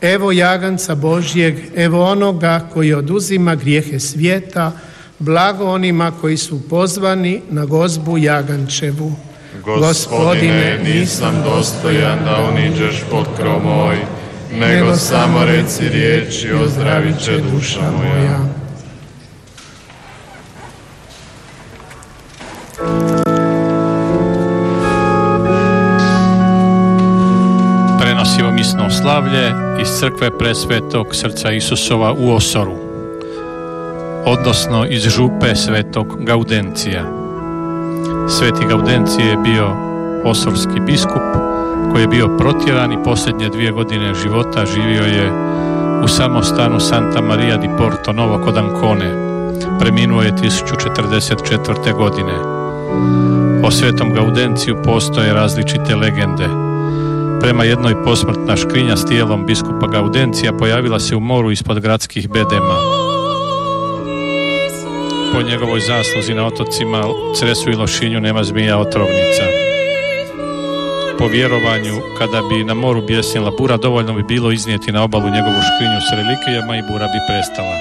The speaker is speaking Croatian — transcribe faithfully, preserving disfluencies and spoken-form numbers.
Evo jaganca Božjeg, evo onoga koji oduzima grijehe svijeta, blago onima koji su pozvani na gozbu jagančevu. Gospodine, nisam dostojan da uniđeš pod krov moj, nego samo reci riječ i ozdravit će duša moja. Prenosimo misno slavlje iz crkve Presvetog srca Isusova u Osoru, odnosno iz župe Svetog Gaudencija. Sveti Gaudencije je bio osorski biskup koji je bio protjeran i posljednje dvije godine života živio je u samostanu Santa Maria di Porto Novo kod Ancone. Preminuo je tisuću četrdeset četvrte. godine. O Svetom Gaudenciju postoje različite legende. Prema jednoj posmrtna škrinja s tijelom biskupa Gaudencija pojavila se u moru ispod gradskih bedema. Po njegovoj zasluzi na otocima Cresu i Lošinju nema zmija otrovnica. Po vjerovanju, kada bi na moru bjesnila bura, dovoljno bi bilo iznijeti na obalu njegovu škrinju s relikvijama i bura bi prestala.